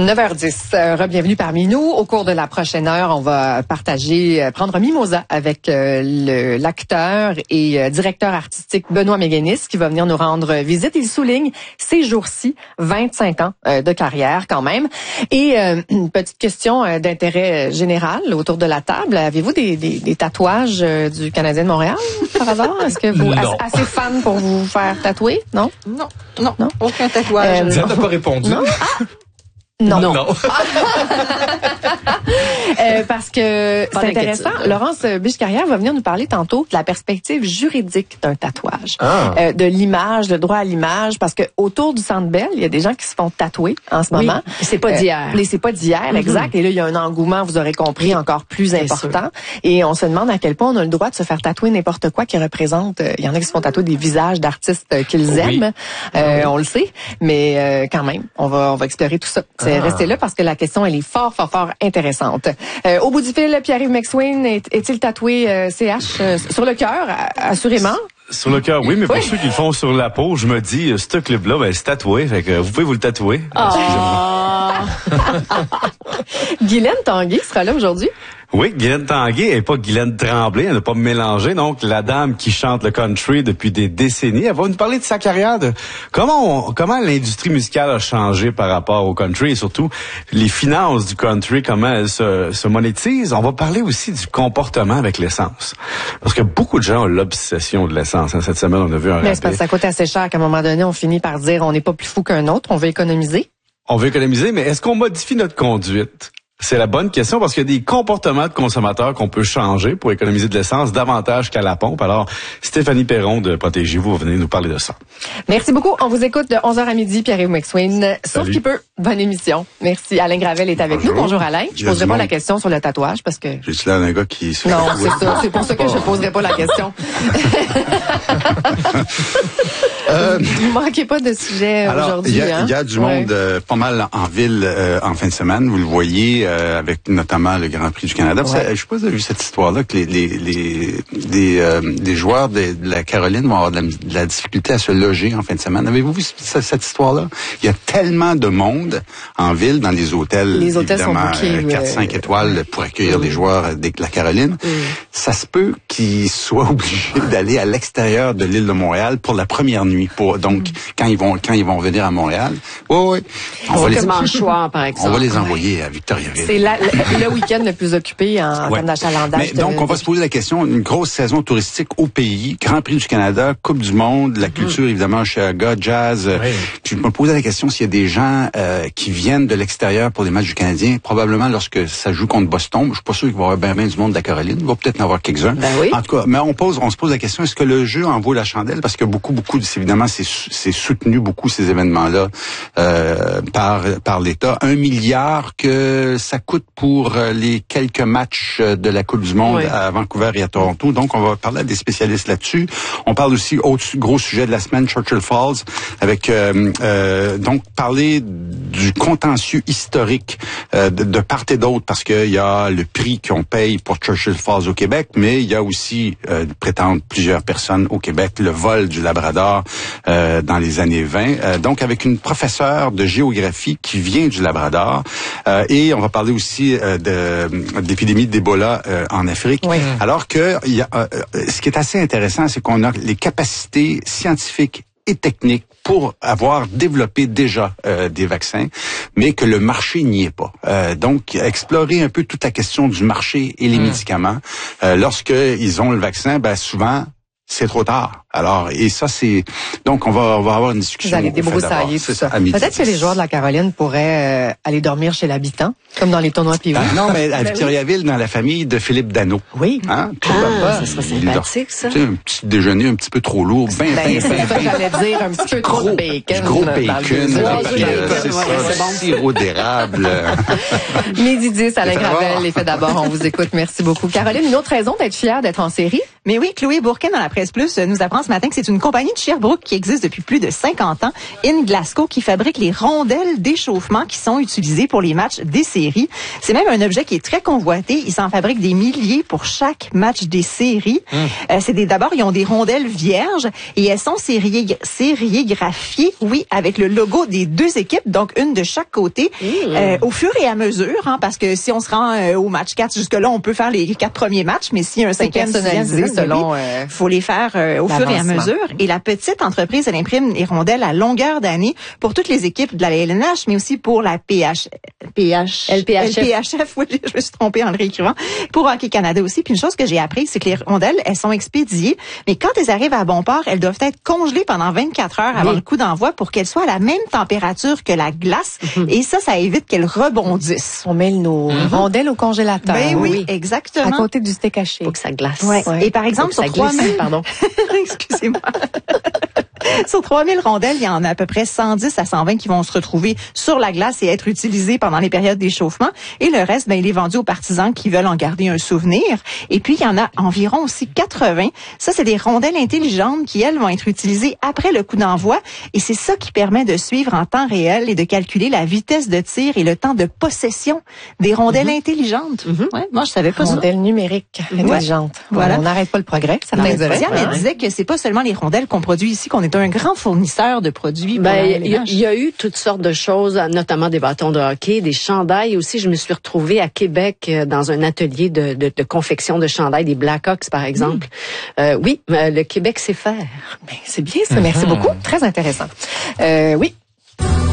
9h10, bienvenue parmi nous. Au cours de la prochaine heure, on va prendre mimosa avec l'acteur et directeur artistique Benoît Méguénis qui va venir nous rendre visite. Il souligne ces jours-ci 25 ans de carrière quand même. Et une petite question d'intérêt général autour de la table. Avez-vous des tatouages du Canadien de Montréal par hasard? Est-ce que vous assez fan pour vous faire tatouer? Non? Non. Aucun tatouage. Diane n'a pas répondu. Non. Non. Parce que c'est intéressant. Laurence Biche-Carrière va venir nous parler tantôt de la perspective juridique d'un tatouage, de l'image, le droit à l'image, parce que autour du Centre Bell, il y a des gens qui se font tatouer en ce moment. C'est pas d'hier. C'est pas d'hier, exact. Et là, il y a un engouement, vous aurez compris, encore plus important. Et on se demande à quel point on a le droit de se faire tatouer n'importe quoi qui représente. Il y en a qui se font tatouer des visages d'artistes qu'ils aiment. On le sait, mais quand même, on va explorer tout ça. Restez là parce que la question, elle est fort intéressante. Au bout du fil, Pierre-Yves McSween est-il tatoué CH sur le cœur, assurément? Sur le cœur, oui, mais pour ceux qui le font sur la peau, je me dis, ce club-là, c'est tatoué, fait que vous pouvez vous le tatouer. Guylaine Tanguay sera là aujourd'hui. Oui, Guylaine Tanguay et pas Guylaine Tremblay, elle n'a pas mélangé. Donc, la dame qui chante le country depuis des décennies, elle va nous parler de sa carrière, de comment l'industrie musicale a changé par rapport au country et surtout les finances du country, comment elles se monétisent. On va parler aussi du comportement avec l'essence. Parce que beaucoup de gens ont l'obsession de l'essence. Cette semaine, on a vu un Mais c'est parce que ça coûte assez cher qu'à un moment donné, on finit par dire on n'est pas plus fou qu'un autre, on veut économiser. On veut économiser, mais est-ce qu'on modifie notre conduite? C'est la bonne question parce qu'il y a des comportements de consommateurs qu'on peut changer pour économiser de l'essence davantage qu'à la pompe. Alors, Stéphanie Perron de Protégez-vous va venir nous parler de ça. Merci beaucoup. On vous écoute de 11h à midi, Pierre-Yves McSween. Sauf qu'il peut. Bonne émission. Merci. Alain Gravel est avec nous. Bonjour Alain. Je poserai pas la question sur le tatouage parce que... J'ai-tu l'air d'un gars qui... Non, c'est ça. C'est pour ça que je poserai pas la question. Vous manquez pas de sujet aujourd'hui. Il y a du monde pas mal en ville en fin de semaine. Vous le voyez avec notamment le Grand Prix du Canada. Je sais pas si vous avez vu cette histoire-là que des joueurs de la Caroline vont avoir de la difficulté à se loger en fin de semaine. Avez-vous vu cette histoire-là? Il y a tellement de monde en ville dans les hôtels. Les hôtels sont bookés, 4-5 étoiles pour accueillir les joueurs de la Caroline. Ça se peut qu'ils soient obligés d'aller à l'extérieur de l'île de Montréal pour la première nuit. Donc, quand ils vont venir à Montréal, on va les envoyer à Victoriaville. C'est le week-end le plus occupé en termes d'achalandage. Donc, on va se poser la question, une grosse saison touristique au pays, Grand Prix du Canada, Coupe du Monde, la culture, évidemment, Osheaga, jazz. Puis, je me posais la question s'il y a des gens qui viennent de l'extérieur pour des matchs du Canadien, probablement lorsque ça joue contre Boston. Je suis pas sûr qu'il va y avoir bien du monde de la Caroline. Il va peut-être en avoir quelques-uns. En tout cas, mais on se pose la question, est-ce que le jeu en vaut la chandelle? Parce que beaucoup, évidemment, c'est soutenu beaucoup ces événements-là par l'État. 1 milliard que ça coûte pour les quelques matchs de la Coupe du Monde à Vancouver et à Toronto. Donc, on va parler à des spécialistes là-dessus. On parle aussi, autre gros sujet de la semaine, Churchill Falls, avec donc parler du contentieux historique de part et d'autre, parce qu'il y a le prix qu'on paye pour Churchill Falls au Québec, mais il y a aussi, prétendent plusieurs personnes au Québec, le vol du Labrador dans les années 20. Donc, avec une professeure de géographie qui vient du Labrador. Et on va parler aussi d'épidémie d'Ebola en Afrique. Alors que ce qui est assez intéressant, c'est qu'on a les capacités scientifiques et techniques pour avoir développé déjà des vaccins, mais que le marché n'y est pas. Donc, explorer un peu toute la question du marché et les médicaments. Lorsqu'ils ont le vaccin, souvent, c'est trop tard. Alors, et ça, c'est... Donc, on va avoir une discussion. Vous allez débroussailler tout ça. Peut-être que les joueurs de la Caroline pourraient aller dormir chez l'habitant, comme dans les tournois Pee-wee. Non, mais à Victoriaville, dans la famille de Philippe Dano. Oui. Hein? Ça serait sympathique, ça. Un petit déjeuner un petit peu trop lourd. C'est ça que j'allais dire, un petit peu trop de bacon. Du gros bacon. C'est bon. Sirop d'érable. Midi 10, Alain Gravel, les faits d'abord, on vous écoute. Merci beaucoup. Caroline, une autre raison d'être fière d'être en série? Mais oui, Chloé Bourquin dans la Presse Plus nous apprend ce matin que c'est une compagnie de Sherbrooke qui existe depuis plus de 50 ans, In Glasgow, qui fabrique les rondelles d'échauffement qui sont utilisées pour les matchs des séries. C'est même un objet qui est très convoité. Ils s'en fabriquent des milliers pour chaque match des séries. D'abord, ils ont des rondelles vierges et elles sont sérigraphiées, oui, avec le logo des deux équipes, donc une de chaque côté, au fur et à mesure, parce que si on se rend au match 4, jusque-là, on peut faire les 4 premiers matchs, mais si un 5e, 6e, selon faut les faire au fur et à mesure. Et la petite entreprise, elle imprime les rondelles à longueur d'année pour toutes les équipes de la LNH, mais aussi pour la LPHF, oui, je me suis trompée en le réécrivant, pour Hockey Canada aussi. Puis une chose que j'ai appris, c'est que les rondelles, elles sont expédiées, mais quand elles arrivent à bon port, elles doivent être congelées pendant 24 heures avant le coup d'envoi pour qu'elles soient à la même température que la glace. Et ça évite qu'elles rebondissent. On met nos rondelles au congélateur. Ben oui, exactement. À côté du steak haché. Faut que ça glace. Ouais. Et par exemple, sur 3000... Pardon. Excusez-moi. Sur 3000 rondelles, il y en a à peu près 110 à 120 qui vont se retrouver sur la glace et être utilisées pendant les périodes d'échauffement. Et le reste, il est vendu aux partisans qui veulent en garder un souvenir. Et puis, il y en a environ aussi 80. Ça, c'est des rondelles intelligentes qui, elles, vont être utilisées après le coup d'envoi. Et c'est ça qui permet de suivre en temps réel et de calculer la vitesse de tir et le temps de possession des rondelles intelligentes. Ouais, moi, je savais pas ça. Rondelles numériques intelligentes. Voilà. On n'arrête pas le progrès. Ça Diane, elle disait que c'est pas seulement les rondelles qu'on produit ici, qu'on est un grand fournisseur de produits. Il y a eu toutes sortes de choses, notamment des bâtons de hockey, des chandails aussi. Je me suis retrouvée à Québec dans un atelier de confection de chandails, des Blackhawks par exemple. Oui, le Québec sait faire. Ben, c'est bien ça. Merci beaucoup. Très intéressant. Oui.